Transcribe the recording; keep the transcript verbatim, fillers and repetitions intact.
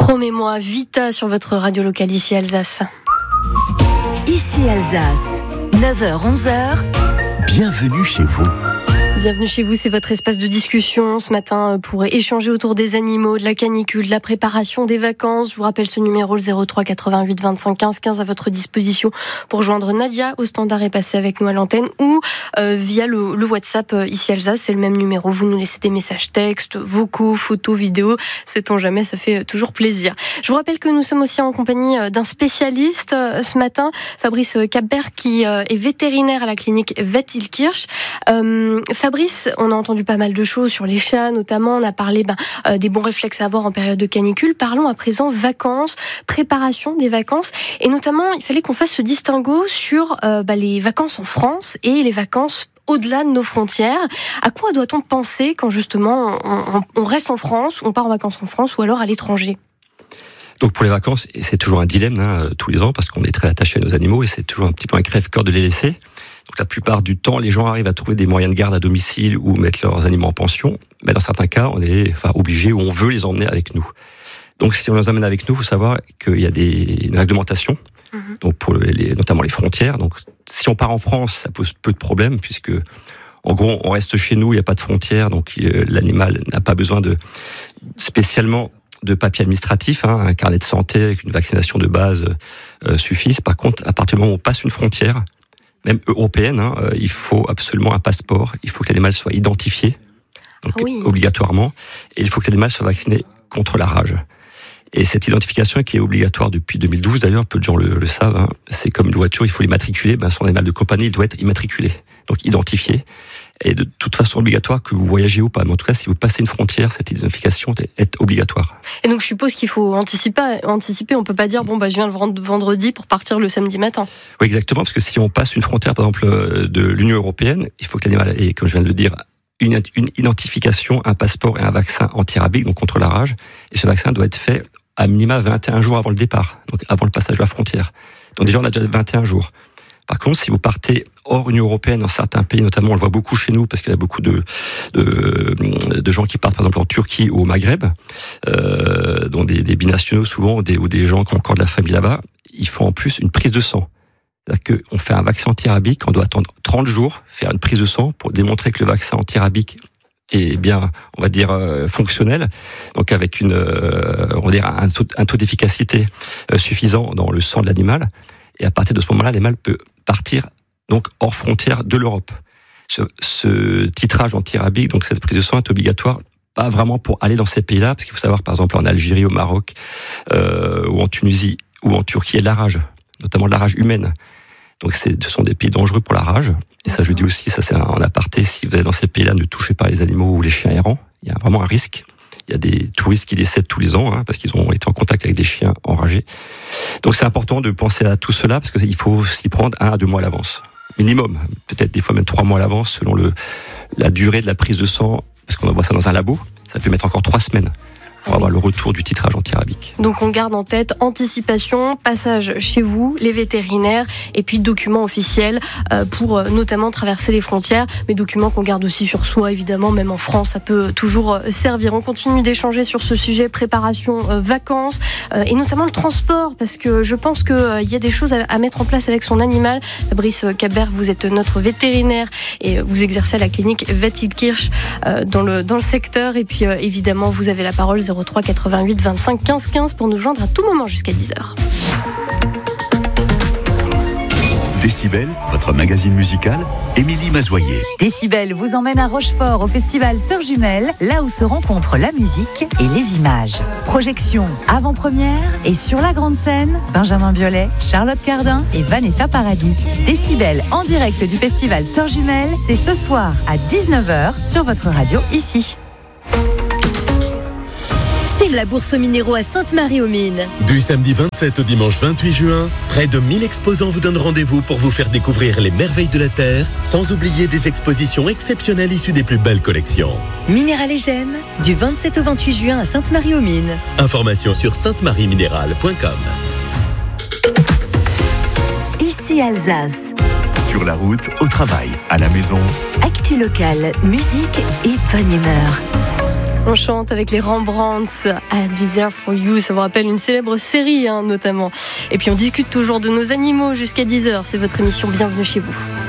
Promets-moi, Vita sur votre radio locale ici Alsace. Ici Alsace, neuf heures onze heures. Bienvenue chez vous. Bienvenue chez vous, c'est votre espace de discussion ce matin pour échanger autour des animaux, de la canicule, de la préparation des vacances. Je vous rappelle ce numéro, le zéro trois quatre-vingt-huit vingt-cinq quinze quinze à votre disposition pour joindre Nadia au standard et passer avec nous à l'antenne ou euh, via le, le WhatsApp euh, ici Alsace, c'est le même numéro. Vous nous laissez des messages textes, vocaux, photos, vidéos, sait-on jamais, ça fait toujours plaisir. Je vous rappelle que nous sommes aussi en compagnie d'un spécialiste euh, ce matin, Fabrice Capbert, qui euh, est vétérinaire à la clinique Vet-Ilkirch. Euh, Fabrice, on a entendu pas mal de choses sur les chats, notamment on a parlé ben, euh, des bons réflexes à avoir en période de canicule. Parlons à présent vacances, préparation des vacances, et notamment il fallait qu'on fasse ce distinguo sur euh, ben, les vacances en France et les vacances au-delà de nos frontières. À quoi doit-on penser quand justement on, on, on reste en France, on part en vacances en France ou alors à l'étranger ? Donc pour les vacances, c'est toujours un dilemme hein, tous les ans parce qu'on est très attaché à nos animaux et c'est toujours un petit peu un crève-cœur de les laisser. Donc la plupart du temps, les gens arrivent à trouver des moyens de garde à domicile ou mettre leurs animaux en pension. Mais dans certains cas, on est enfin, obligé ou on veut les emmener avec nous. Donc si on les emmène avec nous, il faut savoir qu'il y a des une réglementation, mmh. donc pour les, notamment les frontières. Donc si on part en France, ça pose peu de problèmes puisque en gros, on reste chez nous, il n'y a pas de frontières, donc euh, l'animal n'a pas besoin de spécialement de papier administratif, hein, un carnet de santé avec une vaccination de base euh, suffisent. Par contre, à partir du moment où on passe une frontière, même européenne, hein, euh, il faut absolument un passeport, il faut que l'animal soit identifié, donc oui. obligatoirement, et il faut que l'animal soit vacciné contre la rage. Et cette identification qui est obligatoire depuis deux mille douze, d'ailleurs, peu de gens le, le savent, hein, c'est comme une voiture, il faut l'immatriculer, ben son animal de compagnie il doit être immatriculé, donc identifié. Et de toute façon obligatoire que vous voyagez ou pas. Mais en tout cas, si vous passez une frontière, cette identification est obligatoire. Et donc, je suppose qu'il faut anticiper. anticiper. On peut pas dire, bon, bah, je viens le vendredi pour partir le samedi matin. Oui, exactement. Parce que si on passe une frontière, par exemple, de l'Union européenne, il faut que l'animal ait, comme je viens de le dire, une, une identification, un passeport et un vaccin anti-rabique, donc contre la rage. Et ce vaccin doit être fait à minima vingt et un jours avant le départ. Donc, avant le passage de la frontière. Donc, déjà, on a déjà vingt et un jours. Par contre, si vous partez hors Union européenne, dans certains pays, notamment, on le voit beaucoup chez nous, parce qu'il y a beaucoup de, de, de gens qui partent, par exemple, en Turquie ou au Maghreb, euh, dont des, des binationaux souvent, ou des, ou des gens qui ont encore de la famille là-bas, ils font en plus une prise de sang. C'est-à-dire qu'on fait un vaccin anti-rabique, on doit attendre trente jours, faire une prise de sang pour démontrer que le vaccin anti-rabique est bien, on va dire, euh, fonctionnel, donc avec une, euh, on va dire un taux, un taux d'efficacité euh, suffisant dans le sang de l'animal. Et à partir de ce moment-là, l'animal peut partir donc hors frontière de l'Europe. Ce, ce titrage anti-rabique, donc cette prise de sang est obligatoire, pas vraiment pour aller dans ces pays-là, parce qu'il faut savoir, par exemple, en Algérie, au Maroc, euh, ou en Tunisie, ou en Turquie, il y a de la rage, notamment de la rage humaine. Donc c'est, ce sont des pays dangereux pour la rage. Et ça, je dis aussi, ça c'est en aparté, si vous allez dans ces pays-là, ne touchez pas les animaux ou les chiens errants. Il y a vraiment un risque. Il y a des touristes qui décèdent tous les ans, hein, parce qu'ils ont été en contact avec des chiens enragés. Donc c'est important de penser à tout cela, parce qu'il faut s'y prendre un à deux mois à l'avance. Minimum. Peut-être des fois même trois mois à l'avance, selon le, la durée de la prise de sang, parce qu'on envoie ça dans un labo. Ça peut mettre encore trois semaines. Pour avoir le retour du titrage anti-rabique. Donc on garde en tête anticipation, passage chez vous, les vétérinaires, et puis documents officiels euh, pour euh, notamment traverser les frontières, mais documents qu'on garde aussi sur soi, évidemment, même en France, ça peut toujours euh, servir. On continue d'échanger sur ce sujet, préparation, euh, vacances, euh, et notamment le transport, parce que je pense qu'il euh, y a des choses à, à mettre en place avec son animal. Fabrice Capbert, vous êtes notre vétérinaire, et vous exercez à la clinique Vet-Ilkirch euh, dans, le, dans le secteur, et puis euh, évidemment, vous avez la parole, zéro trois quatre-vingt-huit vingt-cinq quinze quinze pour nous joindre à tout moment jusqu'à dix heures. Décibel, votre magazine musical, Émilie Mazoyer. Décibel vous emmène à Rochefort au festival Sœurs Jumelles, là où se rencontrent la musique et les images. Projection avant-première et sur la grande scène, Benjamin Biolay, Charlotte Cardin et Vanessa Paradis. Décibel en direct du festival Sœurs Jumelles, c'est ce soir à dix-neuf heures sur votre radio ici. C'est la bourse aux minéraux à Sainte-Marie-aux-Mines. Du samedi vingt-sept au dimanche vingt-huit juin, près de mille exposants vous donnent rendez-vous pour vous faire découvrir les merveilles de la Terre, sans oublier des expositions exceptionnelles issues des plus belles collections. Minéral et Gemmes, du vingt-sept au vingt-huit juin à Sainte-Marie-aux-Mines. Information sur sainte marie minéral point com. Ici Alsace. Sur la route, au travail, à la maison. Actu locale, musique et bonne humeur. On chante avec les Rembrandts, I'll Be There For You, ça vous rappelle une célèbre série hein, notamment. Et puis on discute toujours de nos animaux jusqu'à dix heures, c'est votre émission Bienvenue chez vous.